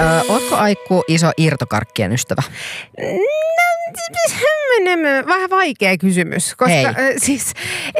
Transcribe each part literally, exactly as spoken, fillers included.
Ö, ootko Aikku iso irtokarkkien ystävä? Vähän vaikea kysymys, koska Hei. äh, siis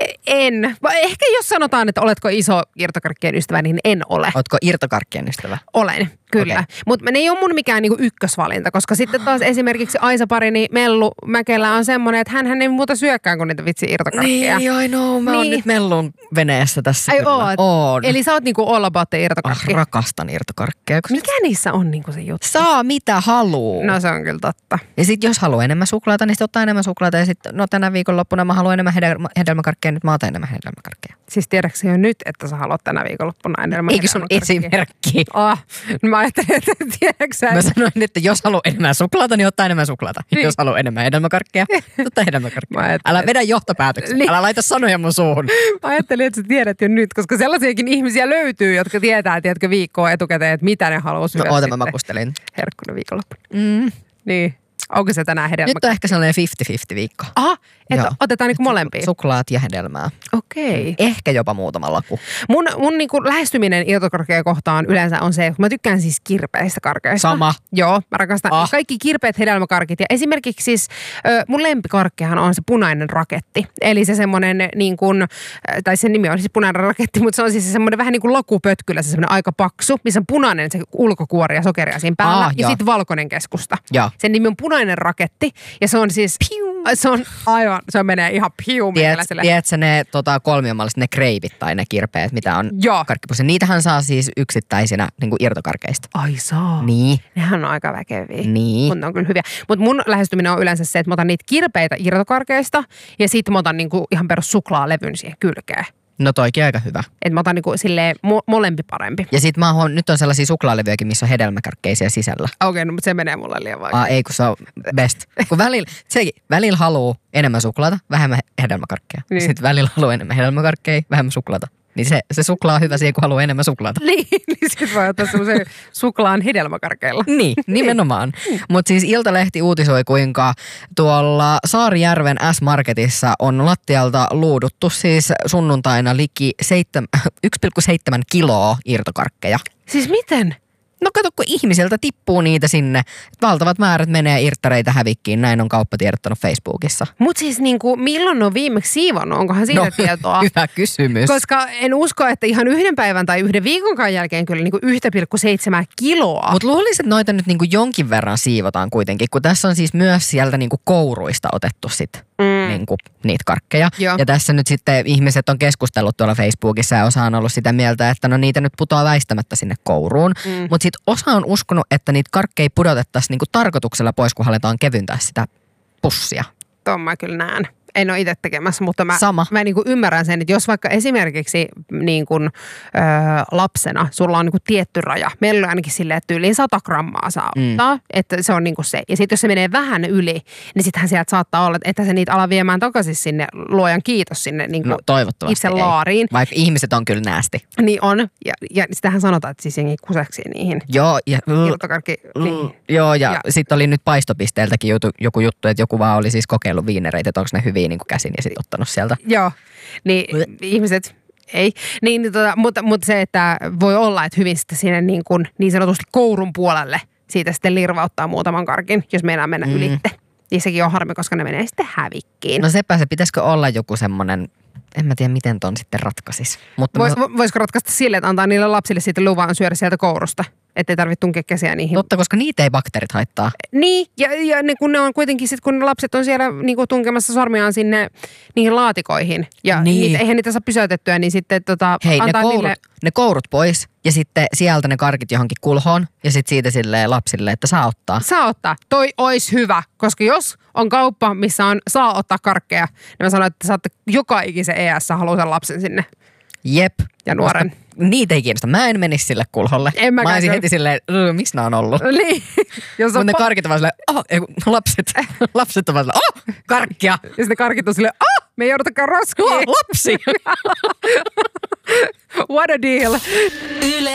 en. Ehkä jos sanotaan, että oletko iso irtokarkkien ystävä, niin en ole. Ootko irtokarkkien ystävä? Olen, kyllä. Okay. Mutta ne ei ole mun mikään niinku ykkösvalinta, koska sitten taas esimerkiksi Aisa-parini Mellu Mäkelä on semmoinen, että hän ei muuta syökkään kuin niitä vitsi irtokarkkeja. Niin, I know. Mä oon Niin. nyt Mellun veneessä tässä. Ai kyllä. oot? Oon. Eli sä oot niinku all about the irtokarkki. Ah, rakastan irtokarkkeja. koska Mikä niissä on niinku se juttu? Saa mitä haluu. No se on kyllä totta. Ja sit jos haluaa enemmän suklaata, niin sit ottaa enemmän suklaata. Ja sit no tänä viikonloppuna mä haluan enemmän hedelmä, hedelmäkarkkeja, nyt mä otan enemmän hedelmäkarkkeja. Siis tiedätkö jo nyt, että sä haluat tänä viikonloppuna enemmän Eikö sun hedelmäkarkkia? esimerkki? Ah, no mä ajattelin, että tiedätkö sä? Mä sanoin, että jos haluaa enemmän suklaata, niin ottaa enemmän suklaata. Niin. Jos haluaa enemmän hedelmäkarkkeja, ottaa hedelmäkarkkeja. Mä ajattelin, Älä vedä johtopäätöksiä. Niin. Älä laita sanoja mun suuhun. Mä ajattelin, että sä tiedät jo nyt, koska sellaisiakin ihmisiä löytyy, jotka tietää, tiedätkö, viikkoa etukäteen, että mitä ne haluaa syödä No, oota, mä sitten makustelin. herkkuna viikonloppuna. Mm. Niin. Onko se tänään hedelmä? Nyt on ehkä sellainen viisikymmentä viisikymmentä viikko. Aha, että Joo. otetaan niinku molempia. Suklaat ja hedelmää. Okei. Ehkä jopa muutama laku. Mun, mun niinku lähestyminen irtokarkkeja kohtaan yleensä on se, että mä tykkään siis kirpeistä karkeista. Sama. Joo, mä rakastan Ah. kaikki kirpeät hedelmäkarkit. Ja esimerkiksi siis ö, mun lempikarkkihan on se punainen raketti. Eli se semmoinen niin kuin, tai sen nimi on siis punainen raketti, mutta se on siis semmoinen vähän niin kuin lakupötkylä, se semmoinen aika paksu, missä on punainen se ulkokuori ja sokeria siinä päällä. Ah, ja joo. sitten valkoinen keskusta. Joo. Sen nimi on punainen raketti ja se on siis, se on aivan, se menee ihan piu Tiedät, meikäläiselle. tiedätkö ne tota, kolmiomalliset, ne kreivit tai ne kirpeet, mitä on Joo. karkkipussi? Niitähän saa siis yksittäisinä niin kuin irtokarkeista. Ai saa. Niin. Nehän on aika väkeviä. Niin. Mutta ne on kyllä hyviä. Mutta mun lähestyminen on yleensä se, että mä otan niitä kirpeitä irtokarkeista ja sitten mä otan niinku ihan perus suklaalevyn siihen kylkeen. No toikin aika hyvä. Että mä otan niinku silleen mo- molempi parempi. Ja sit mä huon, nyt on sellaisia suklaalevyjäkin, missä on hedelmäkarkkeisia sisällä. Okei, okay, no mutta se menee mulle liian vaikea. Aa, ei kun se on best. Kun välillä, sekin, välillä haluu enemmän suklaata, vähemmän hedelmäkarkkeja. Niin. Sitten välillä haluu enemmän hedelmäkarkkeja, vähemmän suklaata. Niin se, se suklaa on hyvä siihen, kun haluaa enemmän suklaata. Niin, niin sit voi ottaa semmoisen suklaan hedelmäkarkeilla. Niin, nimenomaan. Mutta siis Iltalehti uutisoi, kuinka tuolla Saarijärven S-Marketissa on lattialta luuduttu siis sunnuntaina liki yksi pilkku seitsemän kiloa irtokarkkeja. Siis miten? No kato, kun ihmisiltä tippuu niitä sinne. Valtavat määrät menee irttareita hävikkiin, näin on kauppa tiedottanut Facebookissa. Mut siis niinku, milloin on viimeksi siivonnut? Onkohan siitä No, tietoa? hyvä kysymys. Koska en usko, että ihan yhden päivän tai yhden viikonkaan jälkeen kyllä niinku yksi pilkku seitsemän kiloa. Mutta luulisin, että noita nyt niinku jonkin verran siivotaan kuitenkin, kun tässä on siis myös sieltä niinku kouruista otettu sit Mm. niinku niitä karkkeja. Joo. Ja tässä nyt sitten ihmiset on keskustellut tuolla Facebookissa ja osa on ollut sitä mieltä, että no niitä nyt putoaa väistämättä sinne kouruun. Mm. Mutta sitten osa on uskonut, että niitä karkkeja pudotettaisiin niinku tarkoituksella pois, kun halutaan kevyntää sitä pussia. Tuon mä kyllä näen. En ole itse tekemässä, mutta mä, Sama. mä niin kuin ymmärrän sen, että jos vaikka esimerkiksi niin kuin, ö, lapsena sulla on niin kuin tietty raja. Meillä on ainakin silleen, että yli sata grammaa saa ottaa, mm. että se on niin kuin se. Ja sitten jos se menee vähän yli, niin sittenhän sieltä saattaa olla, että se niitä ala viemään takaisin sinne, luojan kiitos sinne niin kuin No toivottavasti itse ei. laariin. Vaikka ihmiset on kyllä näästi. Niin on. Ja, ja sitähän sanotaan, että siis jengi kuseksii niihin. Joo, ja, Irtokarkki, niin. joo, ja, Ja- ja. sitten oli nyt paistopisteeltäkin joku, joku juttu, että joku vaan oli siis kokeillut viinereitä, että onko ne hyviä niin kuin käsin ja sitten ottanut sieltä. Joo, niin ihmiset ei. Niin, niin tota, mutta, mutta se, että voi olla, että hyvin sitten sinne niin, kuin, niin sanotusti kourun puolelle siitä sitten lirvauttaa muutaman karkin, jos meinaa mennä mm. ylitte. Ja sekin on harmi, koska ne menee sitten hävikkiin. No sepä se, pitäisikö olla joku semmoinen, en mä tiedä miten ton sitten ratkaisis. Mutta Vois, mä, voisiko ratkaista sille, että antaa niille lapsille sitten luvan syödä sieltä kourusta? Ettei tarvitse tunkea käsiä niihin. totta, koska niitä ei bakteerit haittaa. Niin, ja, ja ne, kun ne on kuitenkin sitten, kun ne lapset on siellä niin kuin tunkemassa sormiaan sinne niihin laatikoihin. Ja Niin. niitä, eihän niitä saa pysäytettyä, niin sitten tota, Hei, ne antaa kourut, niille... ne kourut pois ja sitten sieltä ne karkit johonkin kulhoon ja sitten siitä silleen lapsille, että saa ottaa. Saa ottaa. Toi ois hyvä, koska jos on kauppa, missä on saa ottaa karkkeja, niin mä sanon, että saatte joka ikisen E S haluaa sen lapsen sinne. Jep. Ja nuoren. Koska niitä ei kiinnosta. Mä en menisi sille kulholle. En mäkään mä olisin kyllä. heti silleen, missä nää on ollut. Niin. Jos Mutta on ne pa- karkit on vaan silleen, oh, ei, kun lapset, lapset on vaan silleen, oh, karkkia. ja sitten ne karkit on silleen, ah, me ei joudutakaan roskiin. Oh, lapsi. What a deal.